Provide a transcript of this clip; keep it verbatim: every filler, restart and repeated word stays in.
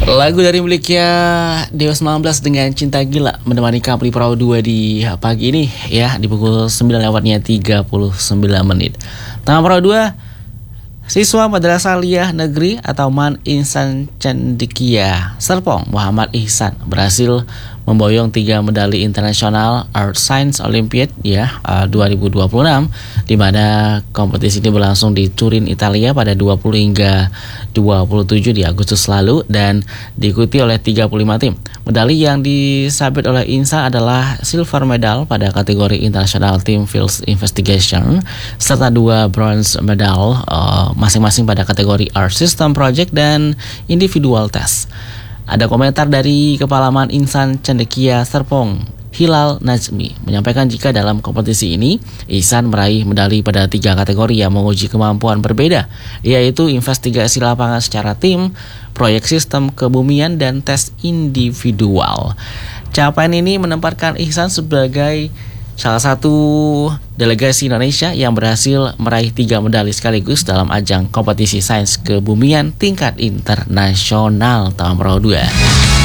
Lagu dari miliknya Dewa sembilan belas dengan Cinta Gila menemani Kapri Perahu dua di pagi ini ya, di pukul sembilan lewatnya tiga puluh sembilan menit. Tengah Perahu dua, siswa Madrasah Aliyah Negeri atau Man Ihsan Cendekia Serpong Muhammad Ihsan berhasil memboyong tiga medali internasional Art Science Olympiad ya uh, dua ribu dua puluh enam, di mana kompetisi ini berlangsung di Turin, Italia pada dua puluh hingga dua puluh tujuh di Agustus lalu dan diikuti oleh tiga puluh lima tim. Medali yang disabet oleh Ihsan adalah silver medal pada kategori International Team Field Investigation serta dua bronze medal uh, masing-masing pada kategori Art System Project dan Individual Test. Ada komentar dari Kepala Man Ihsan Cendekia Serpong, Hilal Najmi, menyampaikan jika dalam kompetisi ini Ihsan meraih medali pada tiga kategori yang menguji kemampuan berbeda, yaitu investigasi lapangan secara tim, proyek sistem kebumian, dan tes individual. Capaian ini menempatkan Ihsan sebagai salah satu delegasi Indonesia yang berhasil meraih tiga medali sekaligus dalam ajang kompetisi sains kebumian tingkat internasional tahun dua ribu dua puluh dua.